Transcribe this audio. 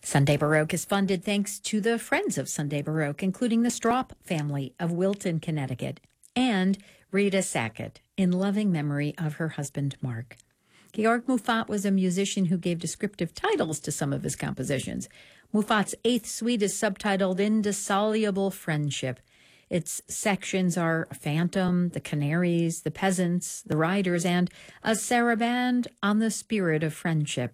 Sunday Baroque is funded thanks to the Friends of Sunday Baroque, including the Stroup family of Wilton, Connecticut, and Rita Sackett, in loving memory of her husband, Mark. Georg Muffat was a musician who gave descriptive titles to some of his compositions. Muffat's Eighth Suite is subtitled Indissoluble Friendship. Its sections are Phantom, the Canaries, the Peasants, the Riders, and a Saraband on the Spirit of Friendship.